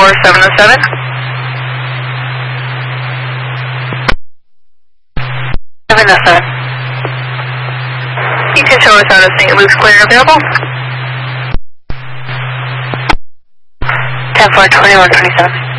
707. You can show us out of St. Luke's clear available. 10-4, 2127.